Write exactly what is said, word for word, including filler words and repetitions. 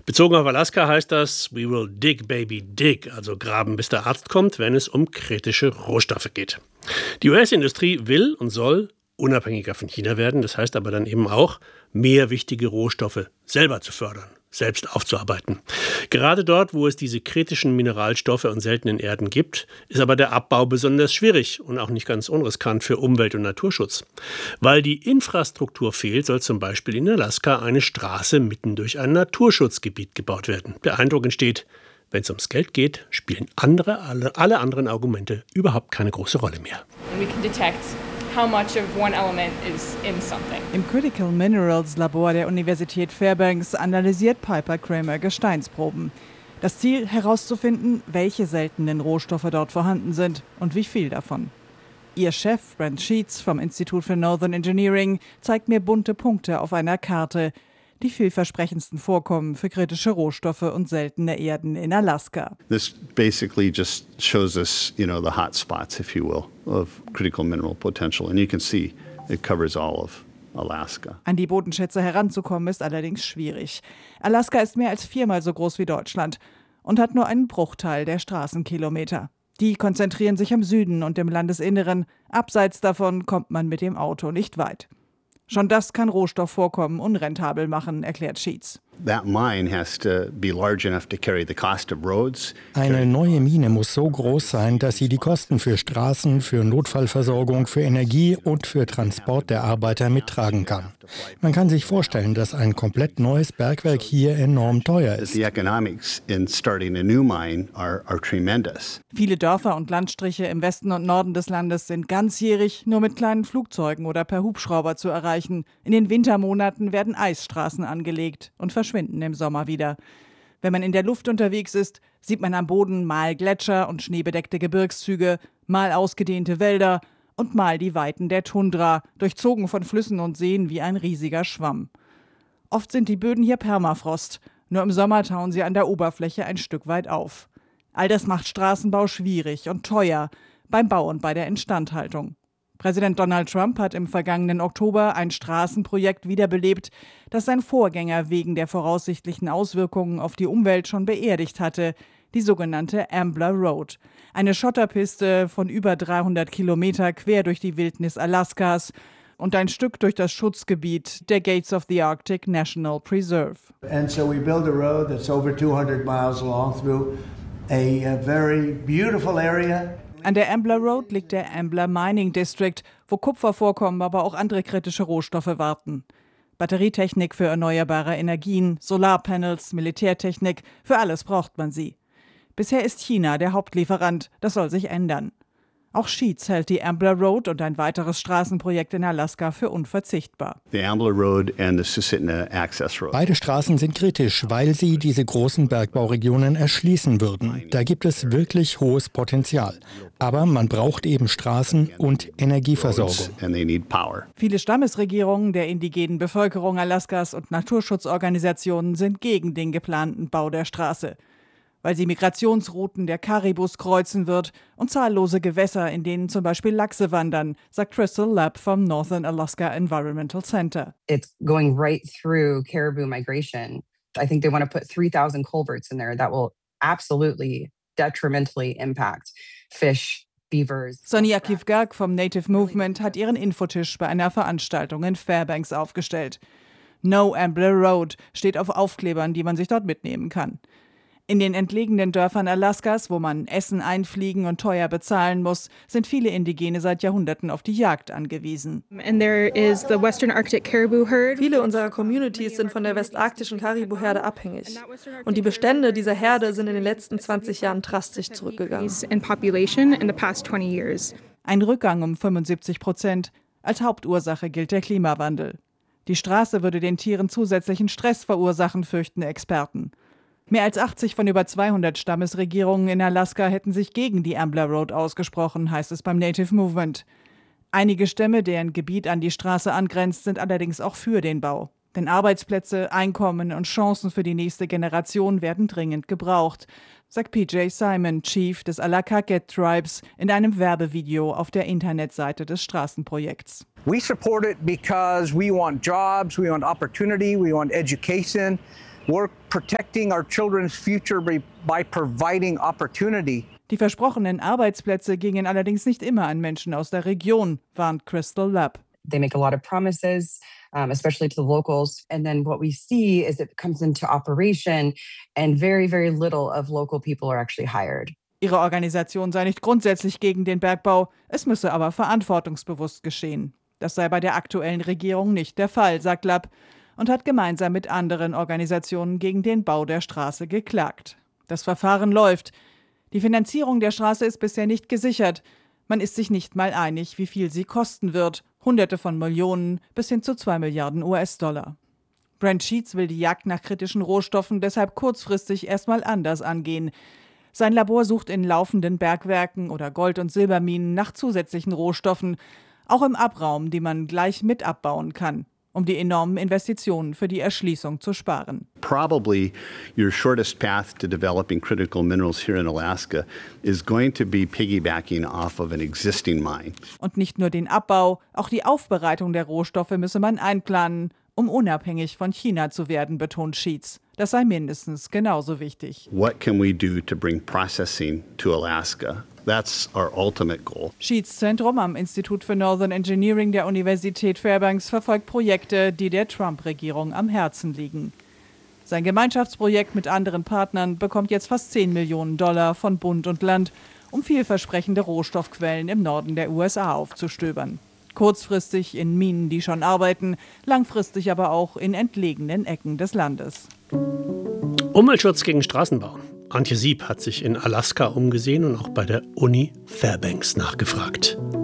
Bezogen auf Alaska heißt das, we will dig, baby, dig, also graben, bis der Arzt kommt, wenn es um kritische Rohstoffe geht. Die U S-Industrie will und soll unabhängiger von China werden, das heißt aber dann eben auch, mehr wichtige Rohstoffe selber zu fördern, selbst aufzuarbeiten. Gerade dort, wo es diese kritischen Mineralstoffe und seltenen Erden gibt, ist aber der Abbau besonders schwierig und auch nicht ganz unriskant für Umwelt- und Naturschutz. Weil die Infrastruktur fehlt, soll zum Beispiel in Alaska eine Straße mitten durch ein Naturschutzgebiet gebaut werden. Der Eindruck entsteht, wenn es ums Geld geht, spielen andere, alle, alle anderen Argumente überhaupt keine große Rolle mehr. We can detect how much of one element is in something. Im Critical Minerals Labor der Universität Fairbanks analysiert Piper Kramer Gesteinsproben. Das Ziel, herauszufinden, welche seltenen Rohstoffe dort vorhanden sind und wie viel davon. Ihr Chef, Brent Sheets vom Institute for Northern Engineering, zeigt mir bunte Punkte auf einer Karte, die vielversprechendsten Vorkommen für kritische Rohstoffe und seltene Erden in Alaska. This basically just shows us, you know, the hot spots, if you will, of critical mineral potential. And you can see it covers all of Alaska. An die Bodenschätze heranzukommen ist allerdings schwierig. Alaska ist mehr als viermal so groß wie Deutschland und hat nur einen Bruchteil der Straßenkilometer. Die konzentrieren sich im Süden und im Landesinneren. Abseits davon kommt man mit dem Auto nicht weit. Schon das kann Rohstoffvorkommen unrentabel machen, erklärt Sheets. Eine neue Mine muss so groß sein, dass sie die Kosten für Straßen, für Notfallversorgung, für Energie und für Transport der Arbeiter mittragen kann. Man kann sich vorstellen, dass ein komplett neues Bergwerk hier enorm teuer ist. Viele Dörfer und Landstriche im Westen und Norden des Landes sind ganzjährig nur mit kleinen Flugzeugen oder per Hubschrauber zu erreichen. In den Wintermonaten werden Eisstraßen angelegt und verschwinden im Sommer wieder. Wenn man in der Luft unterwegs ist, sieht man am Boden mal Gletscher und schneebedeckte Gebirgszüge, mal ausgedehnte Wälder und mal die Weiten der Tundra, durchzogen von Flüssen und Seen wie ein riesiger Schwamm. Oft sind die Böden hier Permafrost, nur im Sommer tauen sie an der Oberfläche ein Stück weit auf. All das macht Straßenbau schwierig und teuer, beim Bau und bei der Instandhaltung. Präsident Donald Trump hat im vergangenen Oktober ein Straßenprojekt wiederbelebt, das sein Vorgänger wegen der voraussichtlichen Auswirkungen auf die Umwelt schon beerdigt hatte, die sogenannte Ambler Road. Eine Schotterpiste von über dreihundert Kilometer quer durch die Wildnis Alaskas und ein Stück durch das Schutzgebiet der Gates of the Arctic National Preserve. And so we built a road that's over two hundred miles long through a, a very beautiful area. An der Ambler Road liegt der Ambler Mining District, wo Kupfervorkommen, aber auch andere kritische Rohstoffe warten. Batterietechnik für erneuerbare Energien, Solarpanels, Militärtechnik, für alles braucht man sie. Bisher ist China der Hauptlieferant, das soll sich ändern. Auch Sheets hält die Ambler Road und ein weiteres Straßenprojekt in Alaska für unverzichtbar. The Ambler Road and the Susitna Access Road. Beide Straßen sind kritisch, weil sie diese großen Bergbauregionen erschließen würden. Da gibt es wirklich hohes Potenzial. Aber man braucht eben Straßen und Energieversorgung. And they need power. Viele Stammesregierungen der indigenen Bevölkerung Alaskas und Naturschutzorganisationen sind gegen den geplanten Bau der Straße, weil sie Migrationsrouten der Karibus kreuzen wird und zahllose Gewässer, in denen zum Beispiel Lachse wandern, sagt Crystal Lapp vom Northern Alaska Environmental Center. It's going right through caribou migration. I think they want to put three thousand culverts in there that will absolutely detrimentally impact fish, beavers. Sonia Kivgak vom Native Movement hat ihren Infotisch bei einer Veranstaltung in Fairbanks aufgestellt. No Ambler Road steht auf Aufklebern, die man sich dort mitnehmen kann. In den entlegenen Dörfern Alaskas, wo man Essen einfliegen und teuer bezahlen muss, sind viele Indigene seit Jahrhunderten auf die Jagd angewiesen. And there is the Western Arctic Caribou Herd. Viele unserer Communities sind von der westarktischen Karibu-Herde abhängig. Und die Bestände dieser Herde sind in den letzten zwanzig Jahren drastisch zurückgegangen. In population in the past twenty years. Ein Rückgang um fünfundsiebzig Prozent. Als Hauptursache gilt der Klimawandel. Die Straße würde den Tieren zusätzlichen Stress verursachen, fürchten Experten. Mehr als achtzig von über zweihundert Stammesregierungen in Alaska hätten sich gegen die Ambler Road ausgesprochen, heißt es beim Native Movement. Einige Stämme, deren Gebiet an die Straße angrenzt, sind allerdings auch für den Bau. Denn Arbeitsplätze, Einkommen und Chancen für die nächste Generation werden dringend gebraucht, sagt P J Simon, Chief des Allakaket Tribes, in einem Werbevideo auf der Internetseite des Straßenprojekts. We support it because we want jobs, we want opportunity, we want education. We're protecting our children's future by providing opportunity. Die versprochenen Arbeitsplätze gingen allerdings nicht immer an Menschen aus der Region, warnt Crystal Lapp. They make a lot of promises, um, especially to the locals. And then what we see is it comes into operation and very, very little of local people are actually hired. Ihre Organisation sei nicht grundsätzlich gegen den Bergbau, es müsse aber verantwortungsbewusst geschehen. Das sei bei der aktuellen Regierung nicht der Fall, sagt Lapp, und hat gemeinsam mit anderen Organisationen gegen den Bau der Straße geklagt. Das Verfahren läuft. Die Finanzierung der Straße ist bisher nicht gesichert. Man ist sich nicht mal einig, wie viel sie kosten wird. Hunderte von Millionen bis hin zu zwei Milliarden U S-Dollar. Brent Sheets will die Jagd nach kritischen Rohstoffen deshalb kurzfristig erstmal anders angehen. Sein Labor sucht in laufenden Bergwerken oder Gold- und Silberminen nach zusätzlichen Rohstoffen, auch im Abraum, die man gleich mit abbauen kann, um die enormen Investitionen für die Erschließung zu sparen. Probably your shortest path to developing critical minerals here in Alaska is going to be piggybacking off of an existing mine. Und nicht nur den Abbau, auch die Aufbereitung der Rohstoffe müsse man einplanen, um unabhängig von China zu werden, betont Sheets. Das sei mindestens genauso wichtig. What can we do to bring processing to Alaska? That's our ultimate goal. Sheets Zentrum am Institut für Northern Engineering der Universität Fairbanks verfolgt Projekte, die der Trump-Regierung am Herzen liegen. Sein Gemeinschaftsprojekt mit anderen Partnern bekommt jetzt fast zehn Millionen Dollar von Bund und Land, um vielversprechende Rohstoffquellen im Norden der U S A aufzustöbern. Kurzfristig in Minen, die schon arbeiten, langfristig aber auch in entlegenen Ecken des Landes. Umweltschutz gegen Straßenbau. Antje Sieb hat sich in Alaska umgesehen und auch bei der Uni Fairbanks nachgefragt.